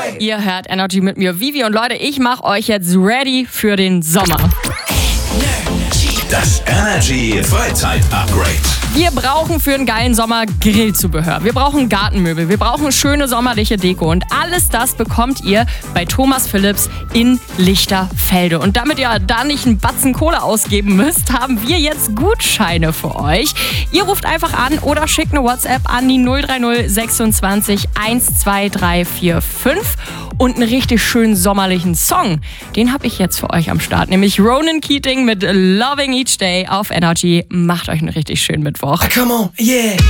Ihr hört Energy mit mir, Vivi. Und Leute, ich mache euch jetzt ready für den Sommer. Das Energy Freizeit-Upgrade. Wir brauchen für einen geilen Sommer Grillzubehör. Wir brauchen Gartenmöbel. Wir brauchen schöne sommerliche Deko. Und alles das bekommt ihr bei Thomas Philips in Lichterfelde. Und damit ihr da nicht einen Batzen Kohle ausgeben müsst, haben wir jetzt Gutscheine für euch. Ihr ruft einfach an oder schickt eine WhatsApp an die 030 26 12345 und einen richtig schönen sommerlichen Song. Den habe ich jetzt für euch am Start, nämlich Ronan Keating mit Loving Each Day auf Energy. Macht euch einen richtig schönen Mittwoch. Come on, yeah.